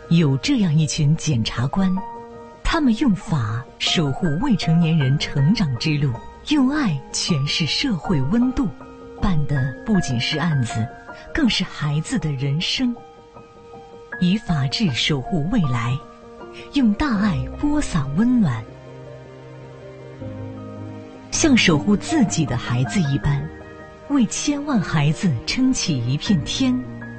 有这样一群检察官，他们用法守护未成年人成长之路，用爱诠释社会温度，办的不仅是案子，更是孩子的人生。以法治守护未来，用大爱播撒温暖，像守护自己的孩子一般，为千万孩子撑起一片天。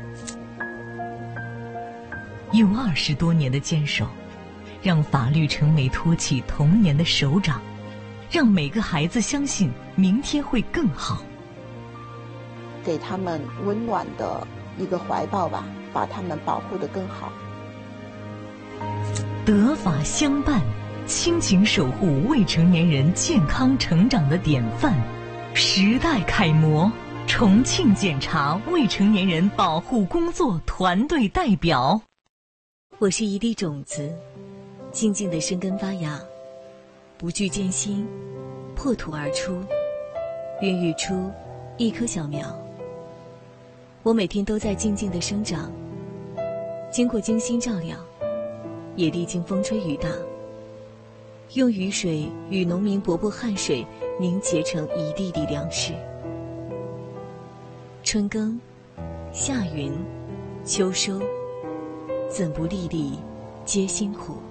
有20多年的坚守，让法律成为托起童年的手掌，让每个孩子相信明天会更好。 给他们温暖的一个怀抱吧，把他们保护得更好。 德法相伴，亲情守护未成年人健康成长的典范，时代楷模，重庆检察未成年人保护工作团队代表。 我是一粒种子，静静地生根发芽，不惧艰辛，破土而出，孕育出一棵小苗。我每天都在静静地生长，经过精心照料，也历经风吹雨打，用雨水与农民伯伯汗水凝结成一粒粒粮食。春耕，夏耘，秋收，怎不粒粒皆辛苦？